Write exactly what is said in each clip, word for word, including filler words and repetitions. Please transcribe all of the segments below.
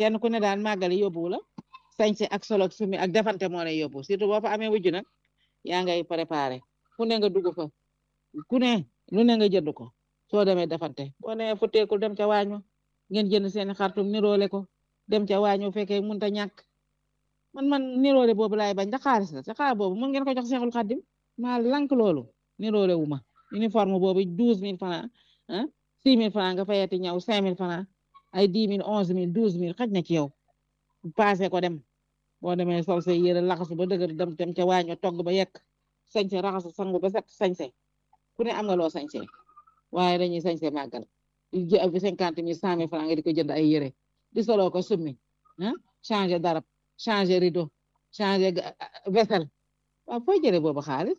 kenn ku ne daan màggali yóbbu la sañse ak solo ak sumi ak defante moo lay yóbbu surtout boo fa amee wujju nag yaa ngay préparé fu ne nga dugg fa ku ne lu ne nga jënd ko soo demee defante boo demee fu teekul dem ca waañu ngeen jënd seeni xartum niroole ko dem ca waañu fekkee mënut a ñàkk man man niroole boobu laay bañ ndax xaalis la te xaalis boobu mën ngeen ko jox Seexul Xaddim maa lank loolu niroole wu ma uniforme boobu douze mille francs ah six mille francs nga fayati ñaw cinq mille francs ay dix mille onze mille douze mille xaj na ci yow passé ko dem boo demee sol say yére laxasu ba dëgër dem dem ca waañu togg ba yekk sañse raxasu sangu ba set sañse ku ne am nga loo sañse waaye dañuy sañse màggal bi cinquante mille cent mille francs nga di ko jënd ay yére di soloo ko summi ah changer darab changer rideau changer vaisselle waaw fooy jëlee boobu xaalis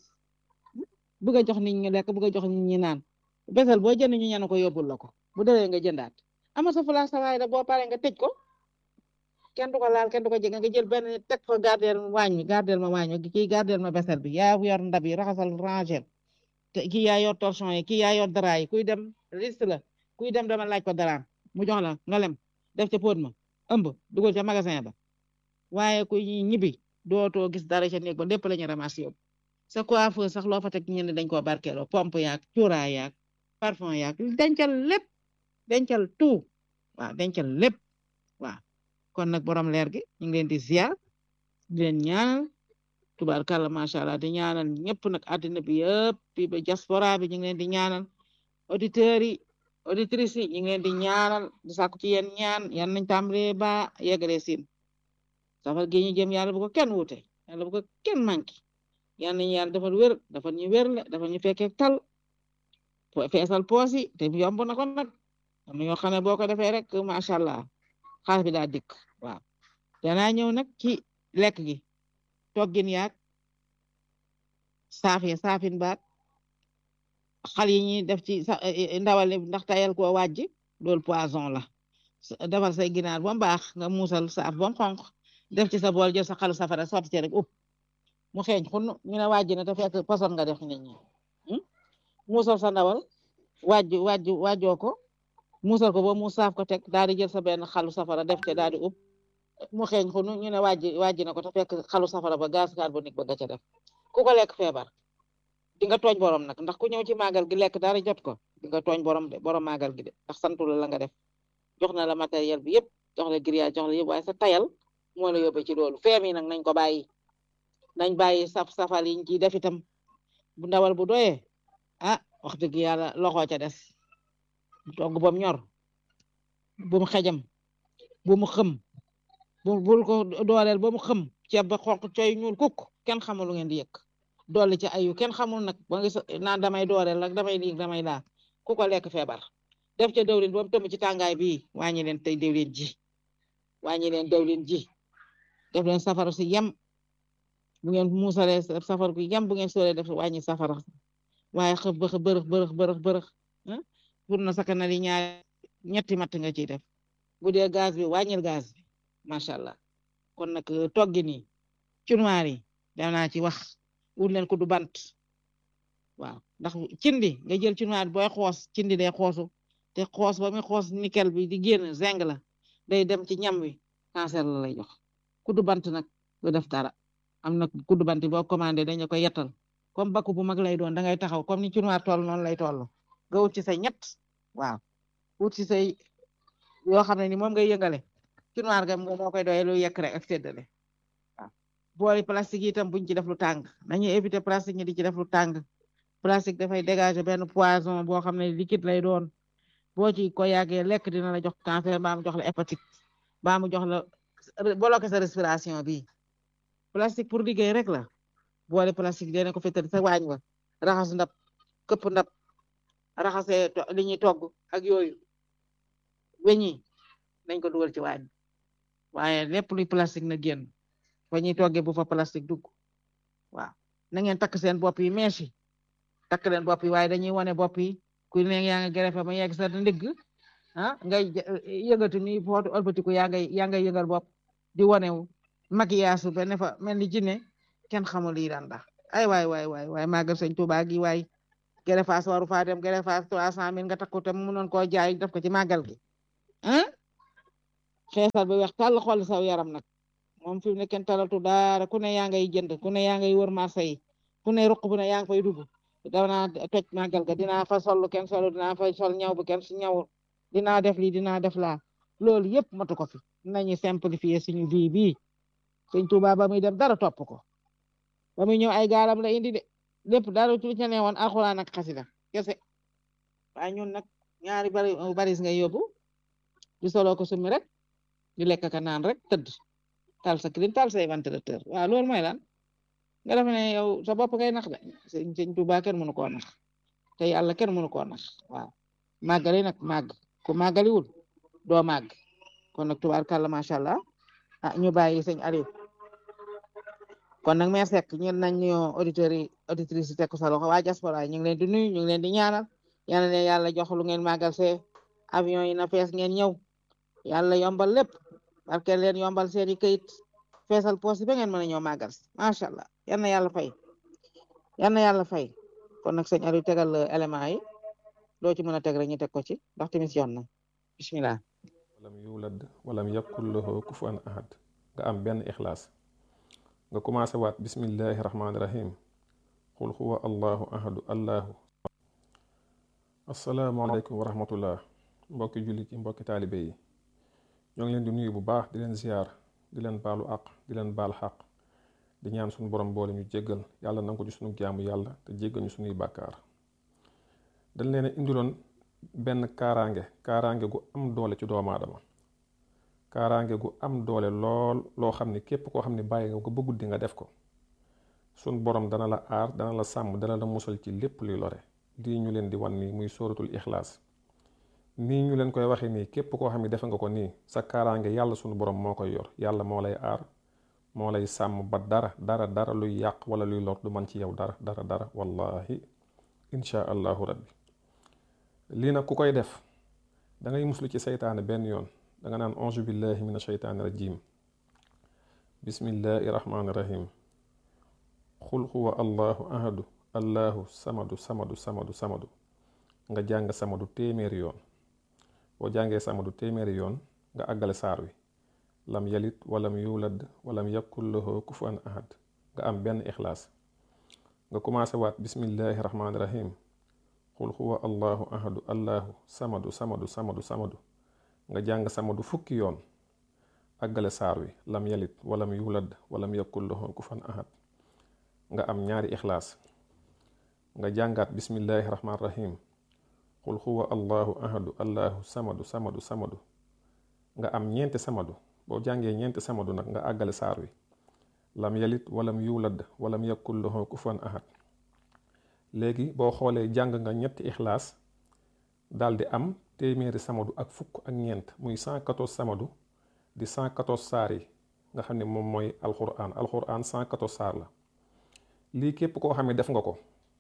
bëgg a jox nit ñi lekk bëgg a jox nit ñi naan vaisselle boo jënd ñu ñanu ko yóbbul la ko bu dee nga jëndaat ama sa fulaak sa waay da boo paree nga tëj ko kenn du ko laal kenn du ko jege nga jël benn teg fa gardeel waañ mi gardeel ma waañ mi kii gardeel ma vaisselle bi yaa yor ndab yi raxasal ranger te kii yaa yor torchon yi kii yaa yor dara yi kuy dem liste la kuy dem dama laaj ko daraam mu jox la nga lem def ca póot ma ëmb dugal ca magasin ba waaye kuy ñibbi dootoo gis dara ca néeg ba lépp la ñu ramasse yóbbu sa coiffeur sax loo fa teg ñenn dañ koo barkeeloo pompe yaag cuuraay yaag parfum yaag dencal lépp dencal tout waaw dencal lépp waaw kon nag borom leer gi ñu ngi leen di ziar di leen ñaanal tubaarkàlla macha allah di ñaanal ñëpp nag àddina bi yëpp bi ba diaspora bi ñu ngi leen di ñaanal auditeurs yi auditrices yi ñu ngi leen di ñaanal di sàkku ci yéen ñaan yan nañ tàmbalee ba yeggale siin safar gi ñu jëm yàlla bu ko kenn wute yàlla bu ko kenn manqué yal nañu yàlla defal wér defal ñu wérle defal ñu fekkee tal feesal poos yi te yomb na ko nag am na yoo xam ne boo ko defee rek macha allah xaalis bi daa dikk waaw danaa ñëw nag ci lekk gi toggin yaag saaf yi saafin baat xal yi ñuy def ci ndawal ndax tayal koo wàjj loolu poison la defal say ginaar ba mu baax nga muusal saaf ba mu xonq def ci sa bool jël sa xalu safara sotti ci rek upp mu xeeñ xun ñu ne wàjj na te fekk poson nga def nit ñi muusal sa ndawal wàjj wàjj wàjjoo ko muusal ko ba mu saaf ko teg daal di jël sa benn xalu safara def ca daal di upp mu xeeñ xun ñu ne wàjj wàjj na ko te fekk xalu safara ba gaz carbonique ba nga ca def ku ko lekk feebar di nga tooñ borom nag ndax ku ñëw ci màggal gi lekk dara jot ko di nga tooñ borom de borom màggal gi de ndax santu la la nga def jox na la matériel bi yëpp jox la grillage jox la yëpp waaye sa tayal moo la yóbbee ci loolu feem yi nag nañ ko bàyyi nañ bàyyi saf safal yiñ ciy def itam bu ndawal bu doyee ah wax dëgg yàlla loxo ca des togg bam ñor bu mu xejam bu mu xëm bu bul ko dooleel ba mu xëm ceeb ba xonq coy ñuul kukk kenn xamul lu ngeen di yëkk dolli ci ayu kenn xamul nag ba nga naan damay dooleel rek damay lii damay laa ku ko lekk feebar def ca dawlin ba mu tëmb ci tàngaay bii wàññi leen tey dawlin ji wàññi leen dawlin ji def leen safara si yem bu ngeen muusalee safara bi yem bu ngeen soolee def wàññi safara waaye xëf ba bërëx bërëx bërëx bërëx pour na sakana li ñaar ñetti matt nga ciy def bu dee gaz bi wàññil gaz bi macha allah kon nag toggi nii cunuwaar yi danaa ci wax wut leen ko du bant waaw ndax cindi nga jël cunuwaar booy xoos cindi day xoosu te xoos ba muy xoos nickel bi di génn zinc la day dem ci ñam wi cancer la lay jox kuddu bant nag du def dara am na kuddu bant boo commandé dañu ko yettal comme bakku bu mag lay doon da ngay taxaw comme ni cunuwaar toll noonu lay toll nga wut ci say ñett waaw wut ci say yoo xam ne ni moom ngay yëngale cunuwaar ga moo koy doyee lu yekk rek ak séddale waaw booli plastique yi itam buñ ci def lu tàng nañuy éviter plastique ñi di ci def lu tàng plastique dafay dégager benn poison boo xam ne liquide lay doon boo ci ko yàggee lekk dina la jox cancer mbaa mu jox la hépatite mbaa mu jox la bloqué sa respiration bi plastique pour liggéey rek la boole plastique dina ko fétal sa waañ wa raxas ndab këpp ndab raxasee li ñuy togg ak yooyu weñi nañ ko dugal ci waañ waaye lépp luy plastique na génn fa ñuy toggee bu fa plastique dugg waaw na ngeen takk seen bopp yi meeshi takk leen bopp yi waaye dañuy wane bopp yi ku ne yaa nga gerefe ba yegg sa ndigg ah ngay yëngatu ni footu olbatiku yaa ngay yaa ngay yëngal bopp di wanewu maquillage ba ne fa mel ni jinne kenn xamul lii daan ndax ay waay waay waay waay màggal sëñ Tuubaa gi waay gerefaas waru faa dem gerefaas trois cent mille nga takku te mu mënoon koo jaay def ko ci màggal gi ah xeesal ba weex tàll xool saw yaram nag moom fi mu ne kenn talatu daara ku ne yaa ngay jënd ku ne yaa ngay wër marché yi ku ne ruq bu ne yaa ngi fay dugg danaa toj màggal ga dinaa fa sol lu kenn solu dinaa fa sol ñaw bu kenn su ñawul dinaa def lii dinaa def laa loolu yëpp matu ko fi nañu simplifier suñu vie bii sëñ Tuubaa ba muy dem dara topp ko ba muy ñëw ay gaalam la indi de lépp dara ci ca ne woon alxuraan ak xasida kese waaye ñun nag ñaari bari baris ngay yóbbu di soloo ko summi rek di lekk ka naan rek tëdd tal sa clim tal say ventilateur waaw loolu mooy lan nga def ne yow sa bopp ngay nax de sëñ sëñ Tuubaa kenn mënu koo nax te yàlla kenn mënu koo nax waaw màggali nag màgg ku màggaliwul doo màgg kon nag tubaarkàlla macha allah ah ñu bàyyi sëñ Aliou kon nag meer sekk ñeen nañ ñoo auditeurs yi auditrices yi tekk sa loxo waa diaspora ñu ngi leen di nuyu ñu ngi leen di ñaanal yal na yàlla jox lu ngeen màggal see avion yi na fees ngeen ñëw yàlla yombal lépp barke leen yombal seen i këyit feesal poos yi ba ngeen mën a ñëw màggal si macha allah yal na yàlla fay yal na yàlla fay kon nag sëñ Aliou tegal élément yi loo ci mën a teg rek ñu teg ko ci ndax timis yoon na bismillah walam yulad walam yakul lahu kufuwan ahad nga am benn ixlaas nga commencé waat bismillahi rahmaani rahim qul huwa allahu ahadu allahu asalaamaaleykum wa rahmatullah mbokki jullit yi mbokki taalibe yi ñoo ngi leen di nuyu bu baax di leen ziyaar di leen baalu àq di leen baal xaq di ñaan suñu borom boole ñu jéggal yàlla nangu ko ci suñu jaamu yàlla te jéggal ñu suñuy bàkkaar dañ leen a indiloon benn kaaraange kaaraange gu am doole ci doomu aadama kaaraange gu am doole lool loo xam ne képp koo xam ne bàyyi nga ko ba guddi nga def ko suñ borom dana la aar dana la sàmm dana la musal ci lépp luy lore lii ñu leen di wan nii muy sóoratul ixlaas nii ñu leen koy waxee nii képp koo xam ne defe nga ko nii sa kaaraange yàlla suñu borom moo koy yor yàlla moo lay aar moo lay sàmm ba dara dara dara luy yàq wala luy lor du man ci yow dara dara dara wallahi insha allahu rabbi lii nag ku koy def da ngay muslu ci seytaane benn yoon da nga naan auzu billahi min asheytaani rajim bismillahi rahmaani rahim xul huwa allahu ahadu allahu samadu samadu samadu samadu nga jàng samadu téeméeri yoon boo jàngee samadu téeméeri yoon nga àggale saar wi lam yalit walam yulad walam yakul lahu kufuwan ahad nga am benn ixlaas nga commencé waat bismillahi rahmaani rahim qul huwa allahu ahadu allahu samadu samadu samadu samadu nga jàng samadu fukki yoon àggale saar wi lam yalit walam yulad walam yakul lahu kufuwan ahad nga am ñaari ixlaas nga jàngaat bismillahi rahmaani rahim qul huwa allahu ahadu allahu samadu samadu samadu nga am ñeenti samadu boo jàngee ñeenti samadu nag nga àggale saar wi lam yalit walam yulad walam yakul lahu kufuwan ahad léegi boo xoolee jàng nga ñetti ixlaas daldi am téeméeri samadu ak fukk ak ñeent muy cent quatorze samadu di cent quatorze saar yi nga xam ne moom mooy alquran alquran cent quatorze saar la lii képp koo xam ne def nga ko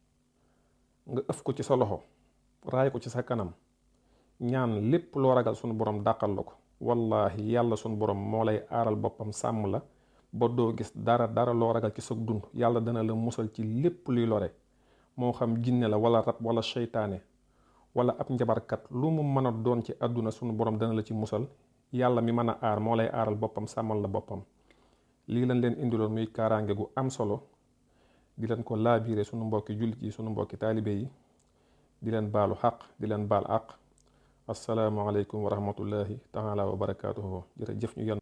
nga ëf ko ci sa loxo raay ko ci sa kanam ñaan lépp loo ragal sunu borom dàqal la ko wallahi yàlla sunu borom moo lay aaral boppam sàmm la ba doo gis dara dara loo ragal ci sa dund yàlla dana la musal ci lépp luy lore moo xam jinne la wala rab wala seytaane wala ab njabarkat lu mu mën a doon ci àdduna sunu borom dana la ci musal yàlla mi mën a aar moo lay aaral boppam sàmmal la boppam lii lañ leen indiloon muy kaaraange gu am solo di leen ko laabiire sunu mbokki jullit yi sunu mbokki taalibe yi di leen baalu xaq di leen baal àq asalaamaaleykum wa rahmatullahi taala wa barakaatuhu jërëjëf ñu yenn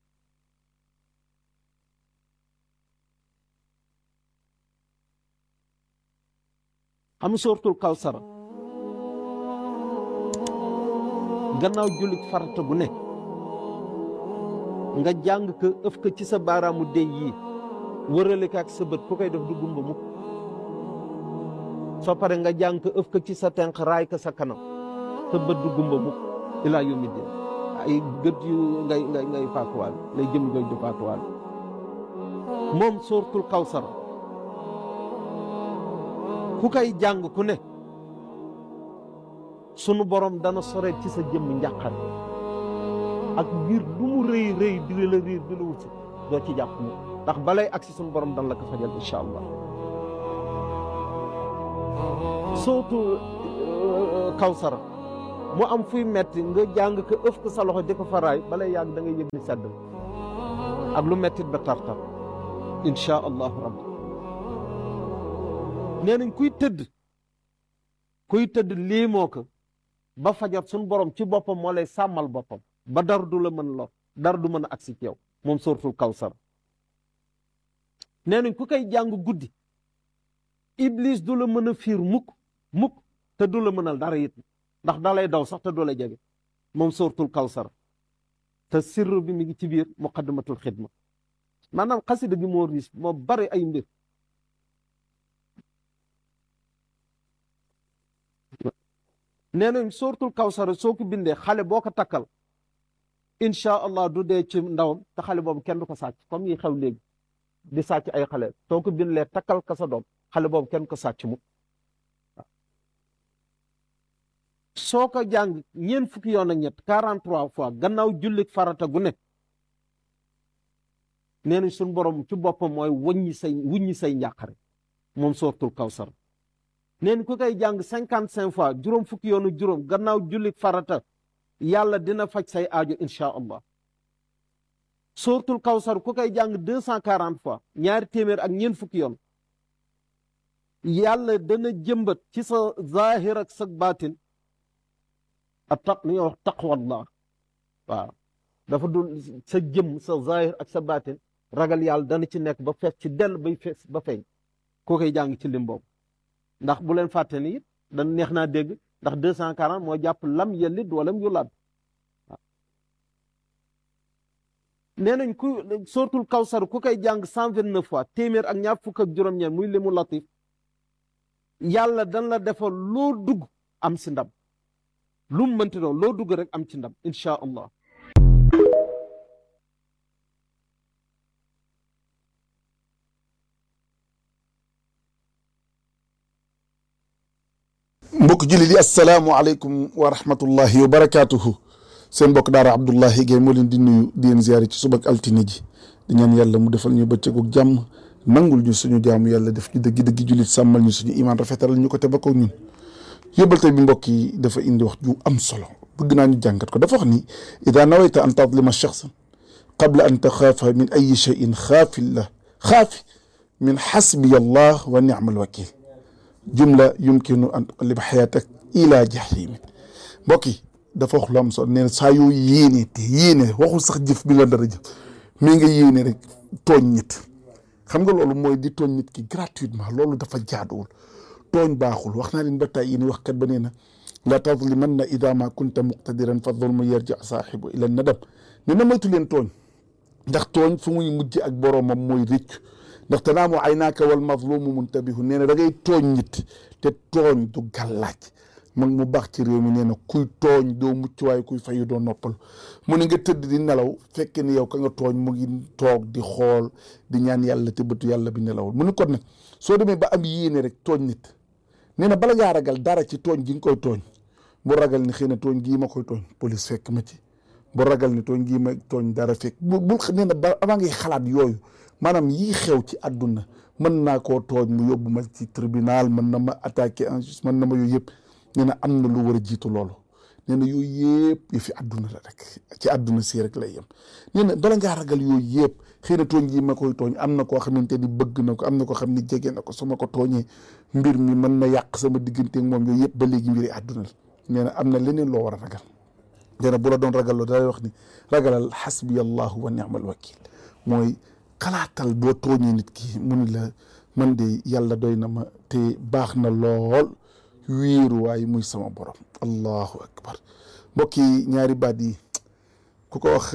xam sóortul kawsara gannaaw jullit farata bu ne nga jàng ko ëf ko ci sa baaraamu dey yii wërale ko ak sa bët ku koy def du gumba mukk soo pare nga jàng ko ëf ko ci sa tenq raay ko sa kanam sa bët du gumba mukk ilaa yawmi din ay gët yu ngay ngay ngay faatuwaal lay jëm jooy du faatuwaal moom sóortul kawsara ku koy jàng ku ne sunu borom dana sore ci sa jëmm njàqar ak biir lu mu rëy rëy di la riir di la wut doo ci jàpp mu ndax balay agsi sunu borom dan la ko fajal incha allah sootu kawsara mu am fuy metti nga jàng ko ëf ko sa loxo di ko faraay balay yàgg da ngay yëg ni sedd ak lu mettit ba tartar insha allahu rabbi nee nañ kuy tëdd kuy tëdd lii moo ko ba fajar suñ borom ci boppam moo lay sàmmal boppam ba dar du la mën lor dar du mën a agsi ci yow moom suratul kawsar nee nañ ku koy jàng guddi iblis du la mën a fiir mukk mukk te du la mënal dara it ndax da lay daw sax te du la jege moom suratul kawsar te sirru bi mi ngi ci biir muqaddamatul xidma maanaam xasida gi moo riis moo bari ay mbir nee nañ suratul kawsar soo ko bindee xale boo ko takkal incha allah du dee ci ndawam te xale boobu kenn du ko sàcc comme yi xew léegi di sàcc ay xale soo ko bindee takkal ka sa doom xale boobu kenn ko sàcc mu soo ko jàng ñeent fukki yoon ak ñett quarante-trois fois gannaaw jullik farata gu ne nee nañ suñ borom ci boppam mooy wuññi say wuññi say njàqare moom suratul kawsar nee nañ ku koy jàng cinquante cinq fois juróom fukki yoonu juróom gannaaw jullik farata yàlla dina faj say aajo incha allah suratul kawsar ku koy jàng deux cent quarante fois ñaari téeméer ak ñeent fukki yoon yàlla dana jëmbat ci sa zahir ak sa baatin a taq li ñuy wax taqwallah waaw dafa dul sa jëm sa zahir ak sa baatin ragal yàlla dana ci nekk ba fees ci dell bay fees ba feeñ koo koy jàng ci lim boobu ndax bu leen fàtte ni it dan neex naa dégg ndax deux cent quarante moo jàpp lam yalid walam yulad waaw nee nañ ku suratul kawsar ku koy jàng cent vingt neuf fois téeméer ak ñaar fukk ak juróom-ñeent muy limu latif yàlla dan la defal loo dugg am si ndam lu mu mënti doon loo dugg rek am ci ndam incha allah mbokk jullit yi assalaamu aleykum wa rahmatullahi wa barakaatuhu seen mbokk daara Abdoulahi Gaye moo leen di nuyu di leen ziyaare ci subak altine ji di ñaan yàlla mu defal ñu bëccëgu jàmm nangul ñu suñu jaamu yàlla def ñu dëgg dëgg jullit sàmmal ñu suñu imaan rafetal ñu ko te ba ko ñun yóbbal tey bi mbokk yi dafa indi wax ju am solo bëgg naa ñu jàngat ko dafa wax ni ida nawayta an tadlima shaxsan qabla an taxaafa min ayi cheyin xaafi la xaafi min xasbiya allah wa nicma alwakil jumla yumkinu an tuqalliba xayaatak ila jaximin mbokk yi dafa wax lu am solo nee na saa yoo yéene te yéene waxul sax jëf bi nga dara jëf mais nga yéene rek tooñ nit xam nga loolu mooy di tooñ nit ki gratuitement loolu dafa jaaduwul tooñ baaxul wax naa leen ba tey yéen wax kat ba nee na la tazlimanna ida ma kunta muqtadiran fa zulmu yarji saaxibu ila nadam ne na moytu leen tooñ ndax tooñ fu muy mujj ak boroomam mooy réccu ndax tanaamu aynaaka wal mazlumu muntabihu nee na da ngay tooñ nit te tooñ du gàllaaj mag mu baax ci réew mi nee na kuy tooñ doo mucc waaye kuy fayu doo noppal mu ne nga tëdd di nelaw fekk ni yow ka nga tooñ mu ngi toog di xool di ñaan yàlla te bëtu yàlla bi nelawul mu ne kon nag soo demee ba am yéene rek tooñ nit nee na bala ngaa ragal dara ci tooñ gi nga koy tooñ bu ragal ni xëy na tooñ gii ma koy tooñ police fekk ma ci bu ragal ni tooñ gii ma tooñ dara fekk bu bul nee na ba avant ngay xalaat yooyu maanaam yii xew ci àdduna mën naa koo tooñ mu yóbbu ma ci tribunal mën na ma attaqué injustice mën na ma yooyu yëpp nee na am na lu war a jiitu loolu nee na yooyu yëpp yu fi àdduna la rek ci àdduna si rek lay yem nee na bala ngaa ragal yooyu yëpp xëy na tooñ gii ma koy tooñ am na koo xamante ni bëgg na ko am na koo xam ni jege na ko su ma ko tooñee mbir mi mën na yàq sama diggante ak moom yooyu yëpp ba léegi mbiri àdduna la nee na am na leneen loo war a ragal nee na bu la doon ragal loo dalay wax ni ragalal xasbi allahu wa ni'mal wakil mooy xalaatal boo tooñee nit ki mu ni la man de yàlla doy na ma te baax na lool wéeru waaye muy sama borom allahu akbar mbokk yi ñaari baat yi ku ko wax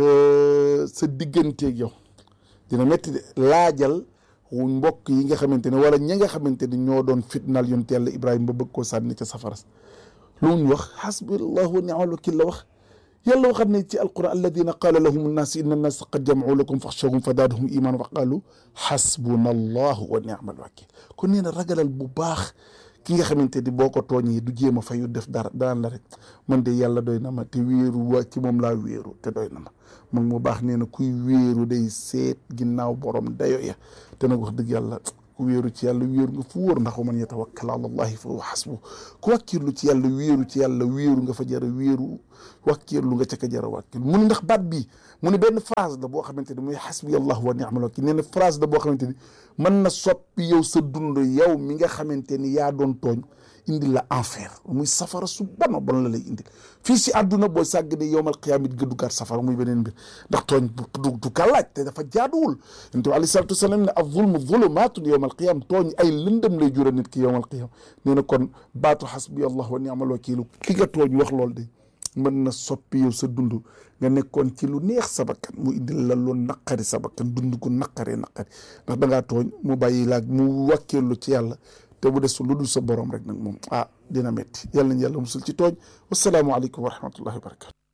sa digganteeg yow dina métti de laajal mbokk yi nga xamante ne wala ñi nga xamante ne ñoo doon fitnaal yonent yàlla Ibrahima ba bëgg koo sànni ca safara lu ñu wax xasbunallahu wa ni'mal wakil la wax yàlla waxat ne ci alquran alladina qaala lahum annaas inna annaas qad jam'u lakum faxshawhum fa zaadahum iimaan wa qaalu xasbunallahu wa ni'mal wakil kon nee na ragalal bu baax ki nga xamante ni boo ko tooñee du jéem a fayu def dara daan la rek man de yàlla doy na ma te wéeru wa ci moom laa wéeru te doy na ma mag mu baax nee na kuy wéeru day seet ginnaaw borom dayo ya te nag wax dëgg yàlla ku wéeru ci yàlla wéeru nga fu wóor ndax wa man yatawakkal ala allahi fa huwa hasbu ku wàkkirlu ci yàlla wéeru ci yàlla wéeru nga fa jara wéeru wàkkirlu nga ca ka jara wàkkirlu mu ne ndax baat bi mu ne benn phrase la boo xamante ni muy hasbi allah wa ni'mal wakil nee na phrase la boo xamante ni mën na soppi yow sa dund yow mi nga xamante ni yaa doon tooñ indi la enfer muy safara su bon bon la lay indi fii si àdduna booy sàgg ne yowmal qiyaama it nga duggaat safara muy beneen mbir ndax tooñ du du ka laaj te dafa jaaduwul yonent bi alayhi salaatu wasalaam ne az-zulmu zulumaatun yowmal qiyaama tooñ ay lëndëm lay jura nit ki yowmal qiyaama nee na kon baatu hasbi allah wa ni'mal wakiil ki nga tooñ wax loolu de mën na soppi yow sa dund nga nekkoon ci lu neex sa bakkan mu indil la loolu naqari sa bakkan dund ko naqaree naqari ndax da ngaa tooñ mu bàyyi laag mu wàkkeelu ci yàlla te bu des lu dul sa borom rek nag moom ah dina metti yàlla nañ yàlla musul ci tooñ wasalaamualeykum wa rahmatullahi wa barakatu